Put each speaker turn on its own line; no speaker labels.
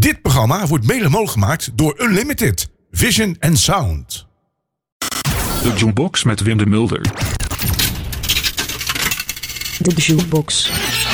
Dit programma wordt mede mogelijk gemaakt door Unlimited Vision and Sound.
De Jukebox met Wim de Mulder.
De Jukebox.